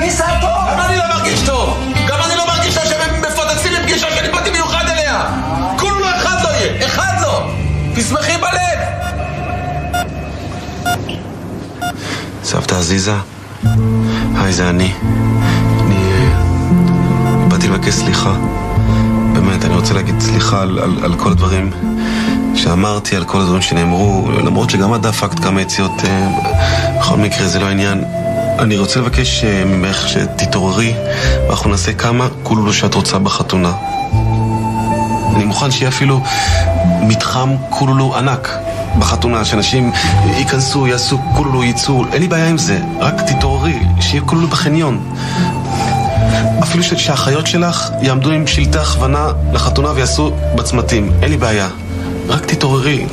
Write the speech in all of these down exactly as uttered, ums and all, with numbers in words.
מרגיש טוב? גם אני לא מרגיש טוב. גם אני לא מרגיש טוב שהם מפוצצים בפגישה שאני באתי מיוחד אליה. כולו לא אחד לא יהיה. אחד לא. תשמחי בלב. סבתא עזיזה, היי, זה אני. אני באתי לבקש סליחה. באמת, אני רוצה להגיד סליחה על, על, על כל הדברים שאמרתי, על כל הדברים שנאמרו, למרות שגם את דפקת כמה יציאות. בכל מקרה, זה לא העניין. אני רוצה לבקש ממך שתתעוררי, ואנחנו נעשה כמה כולו שאת רוצה בחתונה. אני מוכן שיהיה אפילו מתחם כולו ענק בחתונה, שאנשים ייכנסו, יעשו כולו, ייצאו, אין לי בעיה עם זה, רק תתעוררי, שיהיה כולו בחניון. אפילו שהאחיות שלך יעמדו עם שלטי הכוונה לחתונה ויעשו בצמתים, אין לי בעיה, רק תתעוררי.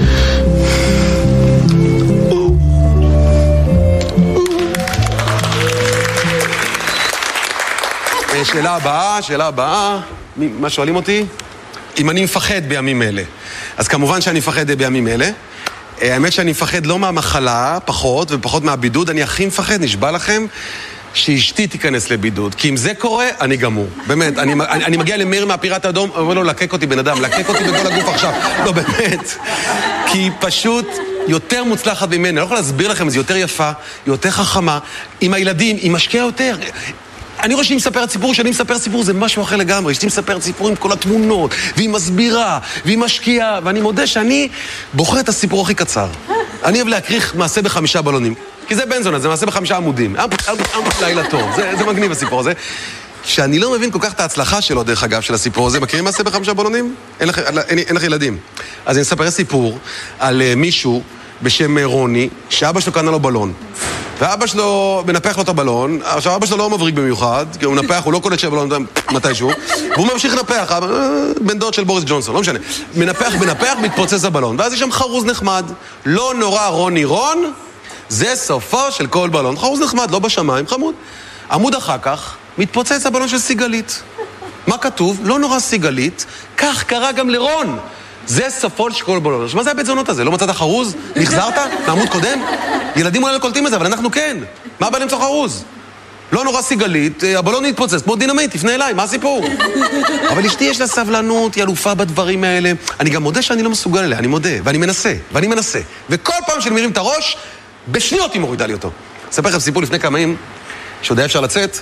שאלה הבאה, שאלה הבאה, מה שואלים אותי? אם אני מפחד בימים אלה. אז כמובן שאני מפחד בימים אלה. האמת שאני מפחד לא מהמחלה, פחות, ופחות מהבידוד. אני הכי מפחד, נשבע לכם, שאשתי תיכנס לבידוד. כי אם זה קורה, אני גמור. באמת, אני, אני, אני מגיע למאיר מהפיראט האדום, אומר לו, לקק אותי בן אדם, לקק אותי בכל הגוף עכשיו. לא, באמת. כי היא פשוט יותר מוצלחת ממני. אני לא יכול להסביר לכם, זה יותר יפה, יותר חכמה. עם הילדים, היא משקיעה יותר. אני רואה שהיא מספרת סיפור, שאני מספר סיפור, זה משהו אחר לגמרי. שהיא מספרת סיפור עם כל התמונות, והיא מסבירה, והיא משקיעה, ואני מודה שאני בוחר את הסיפור הכי קצר. אני אוהב להקריך מעשה בחמישה בלונים. כי זה בן זונה, זה מעשה בחמישה עמודים. לילה טוב, זה, זה מגניב הסיפור הזה. שאני לא מבין כל כך את ההצלחה שלו, דרך אגב, של הסיפור הזה. מכירים מעשה בחמישה בלונים? אין לך, אין, אין לך ילדים. אז אני אספר סיפור על uh, מישהו בשם רוני, שאבא שלו קנה לו בלון. ואבא שלו מנפח לו את הבלון. עכשיו, אבא שלו לא מבריק במיוחד, כי הוא מנפח, הוא לא קולט שהבלון מתישהו, והוא ממשיך לנפח, בן דוד של בוריס ג'ונסון, לא משנה. מנפח, מנפח, מתפוצץ הבלון. ואז יש שם חרוז נחמד. לא נורא רוני רון, זה סופו של כל בלון. חרוז נחמד, לא בשמיים, חמוד. עמוד אחר כך, מתפוצץ הבלון של סיגלית. מה כתוב? לא נורא סיגלית, כך קרה גם לרון. זה סופו של כל בלון. מה זה הבית זונות הזה? לא מצאת חרוז? נחזרת? מעמוד קודם? ילדים אולי לא קולטים את זה, אבל אנחנו כן. מה בא למצוא חרוז? לא נורא סיגלית, הבלון מתפוצץ, כמו דינמיט, תפנה אליי, מה הסיפור? אבל אשתי יש לה סבלנות, היא אלופה בדברים האלה. אני גם מודה שאני לא מסוגל אליה, אני מודה, ואני מנסה, ואני מנסה. וכל פעם שאני מרים את הראש, בשניות היא מורידה לי אותו. אספר לכם סיפור לפני כמה ימים, שעוד היה אפשר לצאת,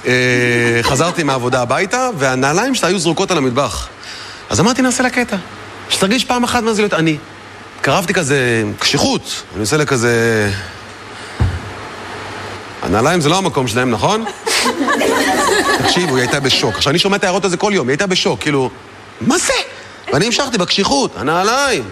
חזרתי מהעבודה הביתה, והנעליים שלה היו זרוקות על המטבח. אז אמרתי, נעשה לה קטע. שתרגיש פעם אחת מה זה להיות אני. קרבתי כזה קשיחות, אני עושה לה כזה... הנעליים זה לא המקום שלהם, נכון? תקשיבו, היא הייתה בשוק. עכשיו, אני שומע את ההערות הזה כל יום, היא הייתה בשוק, כאילו, מה זה? ואני המשכתי בקשיחות, הנעליים.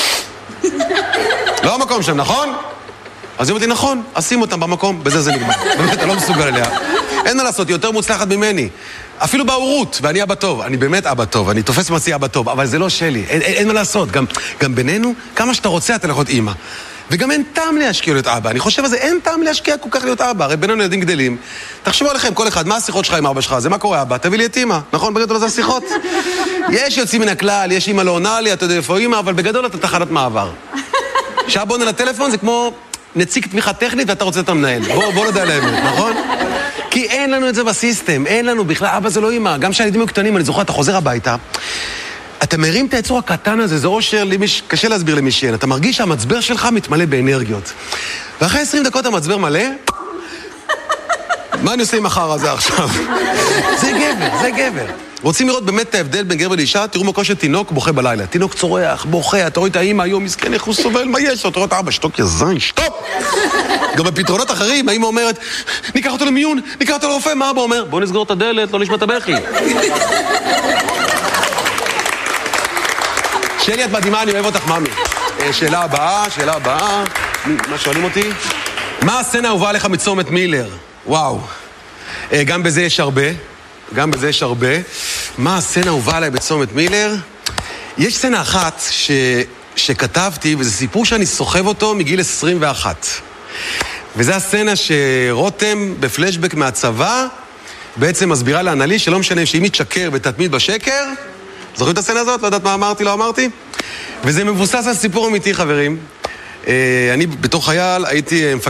לא המקום שלהם, נכון? אז היא אומרת לי, נכון, אשים אותם במקום, בזה זה נגמר. באמת, אני לא מסוגל אליה. אין מה לעשות, היא יותר מוצלחת ממני. אפילו בהורות, ואני אבא טוב. אני באמת אבא טוב, אני תופס מעשי אבא טוב, אבל זה לא שלי. אין, אין, אין מה לעשות. גם, גם בינינו, כמה שאתה רוצה, אתה יכול להיות אימא. וגם אין טעם להשקיע להיות אבא. אני חושב על זה, אין טעם להשקיע כל כך להיות אבא. הרי בינינו ילדים גדלים. תחשבו עליכם, כל אחד, מה השיחות שלך עם אבא שלך? זה מה קורה, אבא? תביא לי את אימא. נכון? בגדול זה השיחות. יש יוצאים מן הכלל, יש אימא לא עונה לי, אתה יודע איפה אימא, אבל בגדול אתה תחנת מעבר. כשאבא עונה לטלפון, זה כמו נציג תמיכה טכנית ואתה רוצה את המנהל. בוא, בוא נדע להם, נכון? כי אין לנו את זה בסיסטם, אין לנו בכלל, אבא זה לא אימא. גם כשהילדים היו קטנים, אני זוכר, אתה חוזר הביתה, אתה מרים את היצור הקטן הזה, זה אושר, למיש... קשה להסביר למי שאין. אתה מרגיש שהמצבר שלך מתמלא באנרגיות. ואחרי עשרים דקות המצבר מלא, מה אני עושה עם החר הזה עכשיו? זה גבר, זה גבר. רוצים לראות באמת את ההבדל בין גבר לאישה? תראו מה קושי תינוק בוכה בלילה. תינוק צורח, בוכה, אתה רואה את האמא היום, מסכן, איך הוא סובל, מה יש? אתה רואה את האבא, שתוק יזין, שתוק! גם בפתרונות אחרים, האמא אומרת, ניקח אותו למיון, ניקח אותו לרופא, מה אבא אומר? בוא נסגור את הדלת, לא נשמע את הבכי. שלי, את מדהימה, אני אוהב אותך, ממי. שאלה הבאה, שאלה הבאה. מה שואלים אותי? מה הסצנה האהובה עליך מצומת מילר? וואו. גם בזה יש הרבה. גם בזה יש הרבה. מה הסצנה האהובה עליי בצומת מילר? יש סצנה אחת ש... שכתבתי, וזה סיפור שאני סוחב אותו מגיל עשרים ואחת. וזה הסצנה שרותם בפלשבק מהצבא בעצם מסבירה לאנליסט שלא משנה שאם היא תשקר ותתמיד בשקר. זוכרים את הסצנה הזאת? לא יודעת מה אמרתי, לא אמרתי? וזה מבוסס על סיפור אמיתי, חברים. אני בתור חייל הייתי מפקד